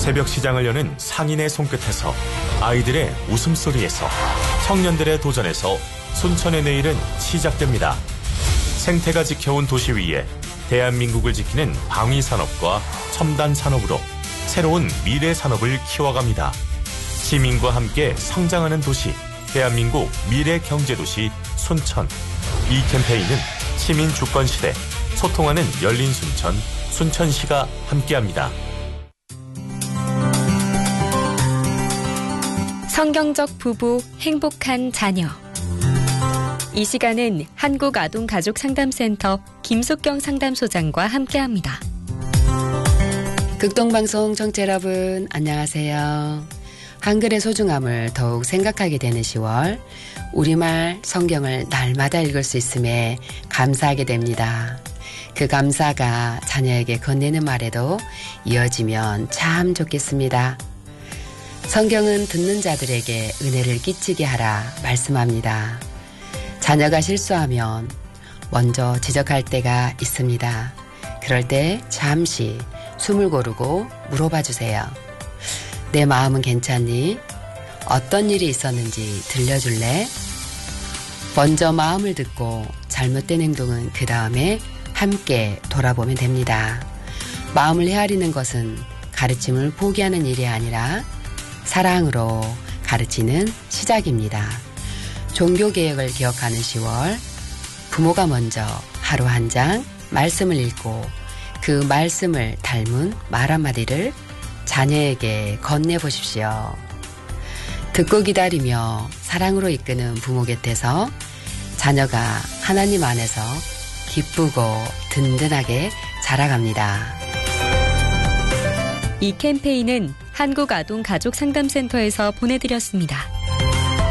새벽 시장을 여는 상인의 손끝에서, 아이들의 웃음소리에서, 청년들의 도전에서 순천의 내일은 시작됩니다. 생태가 지켜온 도시 위에 대한민국을 지키는 방위산업과 첨단산업으로 새로운 미래산업을 키워갑니다. 시민과 함께 성장하는 도시, 대한민국 미래경제도시 순천. 이 캠페인은 시민 주권시대, 소통하는 열린 순천, 순천시가 함께합니다. 성경적 부부, 행복한 자녀. 이 시간은 한국아동가족상담센터 김숙경 상담소장과 함께합니다. 극동방송 청취자 여러분, 안녕하세요. 한글의 소중함을 더욱 생각하게 되는 10월, 우리말 성경을 날마다 읽을 수 있음에 감사하게 됩니다. 그 감사가 자녀에게 건네는 말에도 이어지면 참 좋겠습니다. 성경은 듣는 자들에게 은혜를 끼치게 하라 말씀합니다. 자녀가 실수하면 먼저 지적할 때가 있습니다. 그럴 때 잠시 숨을 고르고 물어봐 주세요. 내 마음은 괜찮니? 어떤 일이 있었는지 들려줄래? 먼저 마음을 듣고 잘못된 행동은 그 다음에 함께 돌아보면 됩니다. 마음을 헤아리는 것은 가르침을 포기하는 일이 아니라 사랑으로 가르치는 시작입니다. 종교개혁을 기억하는 10월, 부모가 먼저 하루 한 장 말씀을 읽고 그 말씀을 닮은 말 한마디를 자녀에게 건네보십시오. 듣고 기다리며 사랑으로 이끄는 부모 곁에서 자녀가 하나님 안에서 기쁘고 든든하게 자라갑니다. 이 캠페인은 한국아동가족상담센터에서 보내드렸습니다.